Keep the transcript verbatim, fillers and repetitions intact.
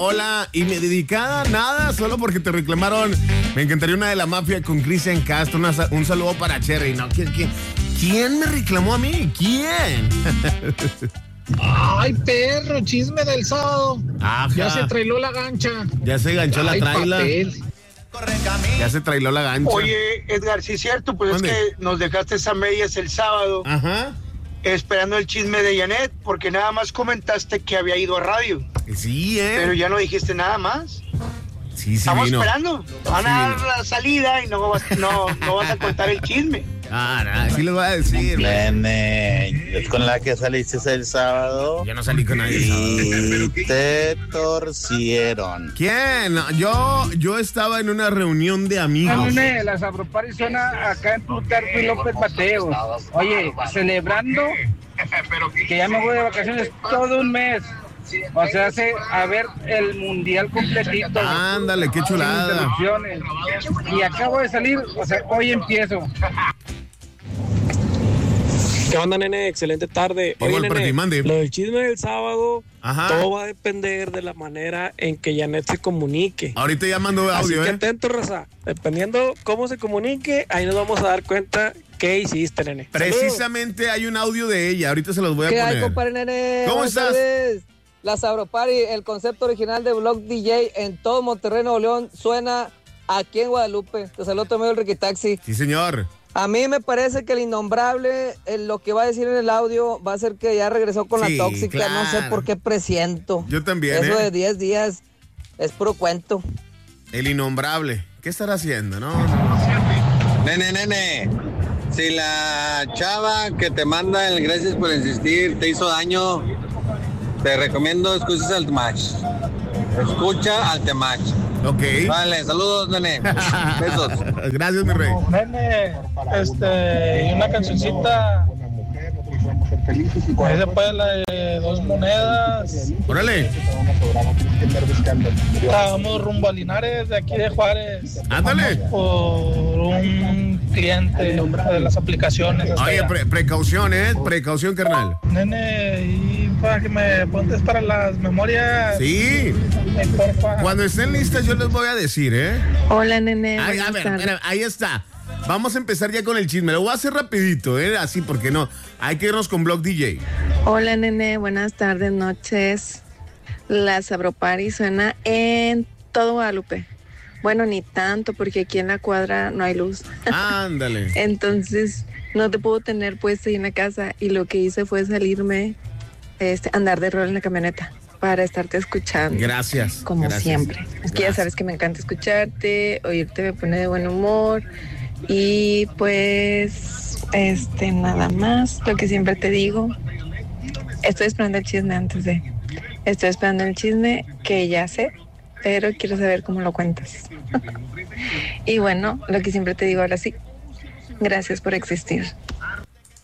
Hola, y me dedicada nada, solo porque te reclamaron. Me encantaría una de la mafia con Cristian Castro. Una, un saludo para Cherry. No, ¿quién, quién, ¿Quién me reclamó a mí? ¿Quién? Ay, perro, chisme del sábado. Ajá. Ya se trailó la gancha. Ya se ganchó la Ay, traila. papel. Ya se trailó la gancha. Oye, Edgar, sí es cierto, pues ¿Dónde? es que nos dejaste a medias el sábado. Ajá. Esperando el chisme de Janet, porque nada más comentaste que había ido a radio. Sí, ¿eh? Pero ya no dijiste nada más. Sí, sí, Estamos vino. esperando. Van Sí, a dar vino. la salida y no vas, no, no vas a contar el chisme. Ah, no, sí les voy a decir. Nene, es con la que saliste el sábado Yo no salí con nadie. el y te torcieron. ¿Quién? No, Yo, yo estaba en una reunión de amigos. Nene, la Sabropari suena acá en Plutarco y López Mateos. Oye, celebrando que ya me voy de vacaciones todo un mes. O sea, hace a ver el mundial completito. Ándale, qué sin chulada. interrupciones. Y acabo de salir, o sea, hoy empiezo. ¿Qué onda, nene? Excelente tarde. Oye, Igual para ti, nene, mande. lo del chisme del sábado, Ajá. todo va a depender de la manera en que Janet se comunique. Ahorita ya mando audio, Así que ¿eh? atento, raza. Dependiendo cómo se comunique, ahí nos vamos a dar cuenta qué hiciste, nene. Precisamente hay un audio de ella. Ahorita se los voy a ¿Qué poner. hay, compadre nene? ¿Cómo Buenas estás? tardes. La Sabropari, el concepto original de Blog D J en todo Monterrey, Nuevo León, suena aquí en Guadalupe. Te saludo también el Ricky Taxi. Sí, señor. A mí me parece que el innombrable, eh, lo que va a decir en el audio, va a ser que ya regresó con Sí, la tóxica. claro. No sé por qué presiento. Yo también, Eso ¿eh? de diez días es puro cuento. El innombrable. ¿Qué estará haciendo, no? Nene, nene, si la chava que te manda el gracias por insistir te hizo daño, te recomiendo escuches al Temach. Escucha al Temach. Ok. Vale, saludos, nene. Besos. Gracias, mi rey. Nene, este, y una cancioncita. Ahí se puede la de dos monedas. Órale. Estábamos rumbo a Linares, de aquí de Juárez. Ándale. Por un cliente de las aplicaciones. hasta Oye, allá. pre- precaución, ¿eh? Precaución, carnal. Nene, y para que me pontes para las memorias. Sí. eh, porfa. Cuando estén listas yo les voy a decir, ¿eh? Hola, nene. Ay, a buenas ver, tardes. espera, ahí está. Vamos a empezar ya con el chisme. Lo voy a hacer rapidito, ¿eh? Así, porque no. Hay que irnos con Blog D J. Hola, nene. Buenas tardes, noches. La Sabropari suena en todo Guadalupe. Bueno, ni tanto, porque aquí en la cuadra no hay luz. Ándale. Entonces, no te puedo tener puesta ahí en la casa. Y lo que hice fue salirme, este, andar de rol en la camioneta para estarte escuchando. Gracias. Como gracias. siempre. Es que ya sabes que me encanta escucharte, oírte me pone de buen humor. Y pues, este, nada más, lo que siempre te digo. Estoy esperando el chisme antes de. Estoy esperando el chisme que ya sé, pero quiero saber cómo lo cuentas. Y bueno, lo que siempre te digo ahora sí. Gracias por existir.